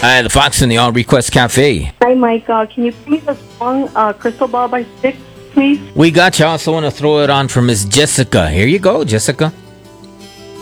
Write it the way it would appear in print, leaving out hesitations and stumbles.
Hi, the Fox and the All Request Cafe. Hi, Mike. Can you play me the song Crystal Ball by Styx, please? We got you. I also want to throw it on for Miss Jessica. Here you go, Jessica.